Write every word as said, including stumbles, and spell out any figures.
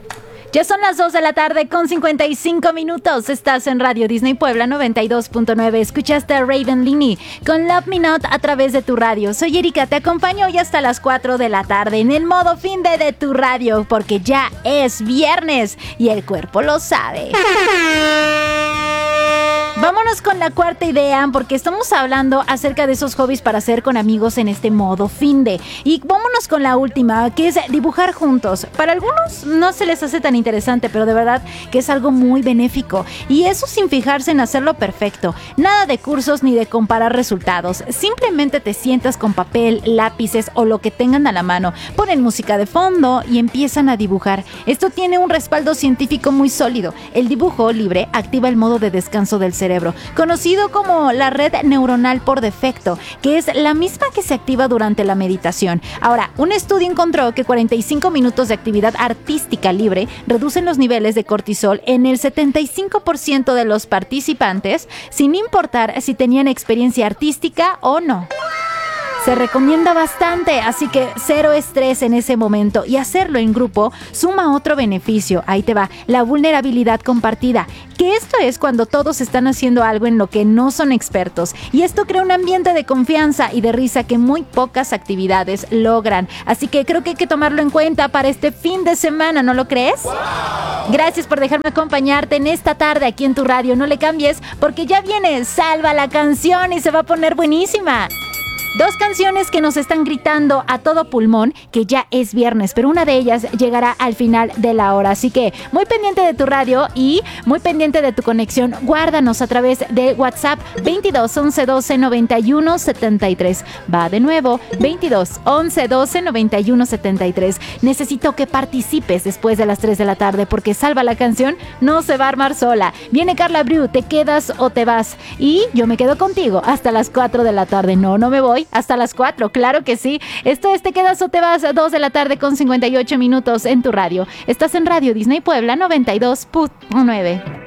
Ya son las dos de la tarde con cincuenta y cinco minutos. Estás en Radio Disney Puebla noventa y dos punto nueve. Escuchaste a Raven Linney con Love Me Not a través de tu radio. Soy Erika, te acompaño hoy hasta las cuatro de la tarde en el modo fin de, de tu radio, porque ya es viernes y el cuerpo lo sabe. Vámonos con la cuarta idea, porque estamos hablando acerca de esos hobbies para hacer con amigos en este modo fin de. Y vámonos con la última, que es dibujar juntos. Para algunos no se les hace tan interesante, pero de verdad que es algo muy benéfico. Y eso sin fijarse en hacerlo perfecto. Nada de cursos ni de comparar resultados. Simplemente te sientas con papel, lápices o lo que tengan a la mano. Ponen música de fondo y empiezan a dibujar. Esto tiene un respaldo científico muy sólido. El dibujo libre activa el modo de descanso del cerebro, conocido como la red neuronal por defecto, que es la misma que se activa durante la meditación. Ahora, un estudio encontró que cuarenta y cinco minutos de actividad artística libre reducen los niveles de cortisol en el setenta y cinco por ciento de los participantes, sin importar si tenían experiencia artística o no. Se recomienda bastante, así que cero estrés en ese momento, y hacerlo en grupo suma otro beneficio. Ahí te va, la vulnerabilidad compartida, que esto es cuando todos están haciendo algo en lo que no son expertos, y esto crea un ambiente de confianza y de risa que muy pocas actividades logran. Así que creo que hay que tomarlo en cuenta para este fin de semana, ¿no lo crees? ¡Wow! Gracias por dejarme acompañarte en esta tarde aquí en tu radio. No le cambies, porque ya viene Salva la Canción y se va a poner buenísima. Dos canciones que nos están gritando a todo pulmón que ya es viernes, pero una de ellas llegará al final de la hora. Así que muy pendiente de tu radio y muy pendiente de tu conexión. Guárdanos a través de WhatsApp veintidós once doce noventa y uno setenta y tres. Va de nuevo, veintidós once doce noventa y uno setenta y tres. Necesito que participes después de las tres de la tarde, porque Salva la Canción no se va a armar sola. Viene Carla Briu, ¿te quedas o te vas? Y yo me quedo contigo hasta las cuatro de la tarde. No, no me voy. Hasta las cuatro, claro que sí. Esto es Te Quedas o Te Vas, dos de la tarde con cincuenta y ocho minutos en tu radio. Estás en Radio Disney Puebla noventa y dos punto nueve.